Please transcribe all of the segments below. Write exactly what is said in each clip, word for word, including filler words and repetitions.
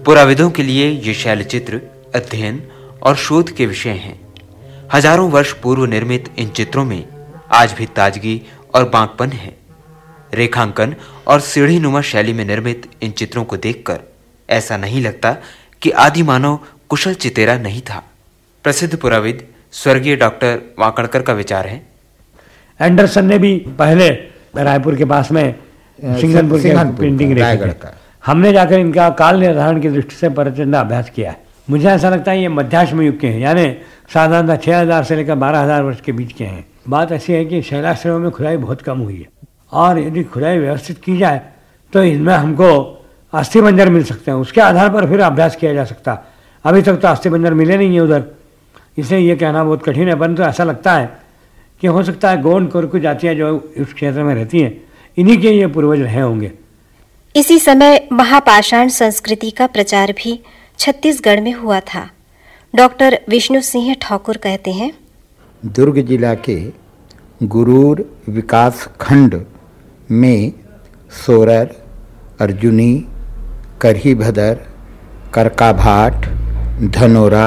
पुराविदों के लिए ये शैलचित्र अध्ययन और शोध के विषय हैं। हजारों वर्ष पूर्व निर्मित इन चित्रों में आज भी ताजगी और बांकपन है। रेखांकन और सीढ़ीनुमा शैली में निर्मित इन चित्रों को देखकर ऐसा नहीं लगता कि आदि मानव कुशल चितेरा नहीं था। प्रसिद्ध पुराविद स्वर्गीय डॉक्टर वाकड़कर का विचार है, एंडरसन ने भी पहले रायपुर के पास में सिंघनपुर की पेंटिंग रेखी थी। हमने जाकर इनका काल निर्धारण की दृष्टि से परिचंदा अभ्यास किया है। मुझे ऐसा लगता है ये मध्याश्म युग के हैं, यानी साधारणतः छः हज़ार से लेकर बारह हज़ार वर्ष के बीच के हैं। बात ऐसी है कि शैलाश्रयों में खुदाई बहुत कम हुई है, और यदि खुदाई व्यवस्थित की जाए तो इसमें हमको अस्थिबंजर मिल सकते हैं। उसके आधार पर फिर अभ्यास किया जा सकता। अभी तक तो अस्थिबंजर मिले नहीं है उधर, इसलिए ये कहना बहुत कठिन है। परंतु ऐसा लगता है कि हो सकता है गोंड कोरकू जातियाँ जो इस क्षेत्र में रहती हैं, इन्हीं के ये पूर्वज रहे होंगे। इसी समय महापाषाण संस्कृति का प्रचार भी छत्तीसगढ़ में हुआ था। डॉक्टर विष्णु सिंह ठाकुर कहते हैं, दुर्ग जिला के गुरूर विकास खंड में सोरर, अर्जुनी, करही-भदर, करकाभाट, धनोरा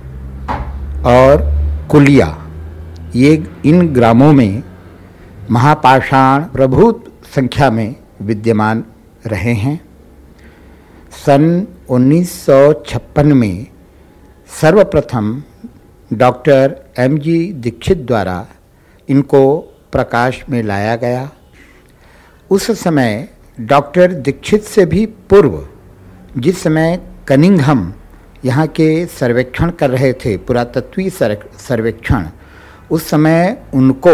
और कुलिया, ये इन ग्रामों में महापाषाण प्रभुत संख्या में विद्यमान रहे हैं। सन उन्नीस सौ छप्पन में सर्वप्रथम डॉक्टर एम जी दीक्षित द्वारा इनको प्रकाश में लाया गया। उस समय डॉक्टर दीक्षित से भी पूर्व, जिस समय कनिंघम यहाँ के सर्वेक्षण कर रहे थे, पुरातत्वीय सर्वेक्षण, उस समय उनको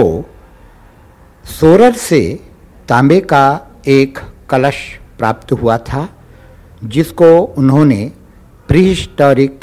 सोरर से तांबे का एक कलश प्राप्त हुआ था, जिसको उन्होंने प्रीहिस्टोरिक